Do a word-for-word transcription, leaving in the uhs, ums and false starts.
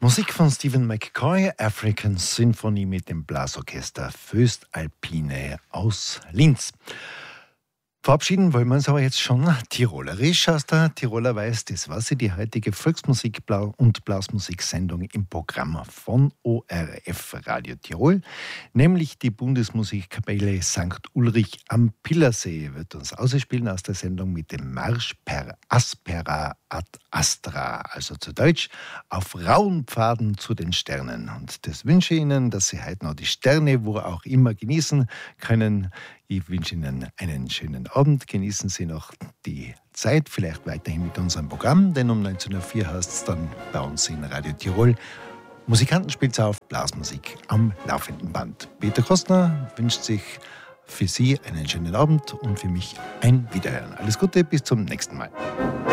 Musik von Stephen McCoy, African Symphony mit dem Blasorchester Föstalpine aus Linz. Verabschieden wollen wir uns aber jetzt schon tirolerisch aus der Tiroler Weiß. Das war sie, die heutige Volksmusik- und Blasmusiksendung im Programm von O R F Radio Tirol. Nämlich die Bundesmusikkapelle Sankt Ulrich am Pillersee wird uns ausspielen aus der Sendung mit dem Marsch per Aspera ad Astra. Also zu Deutsch, auf rauen Pfaden zu den Sternen. Und das wünsche ich Ihnen, dass Sie heute noch die Sterne, wo auch immer, genießen können. Ich wünsche Ihnen einen schönen Abend. Genießen Sie noch die Zeit, vielleicht weiterhin mit unserem Programm, denn um neunzehn Uhr vier heißt es dann bei uns in Radio Tirol Musikanten spielt's auf, Blasmusik am laufenden Band. Peter Kostner wünscht sich für Sie einen schönen Abend und für mich ein Wiederhören. Alles Gute, bis zum nächsten Mal.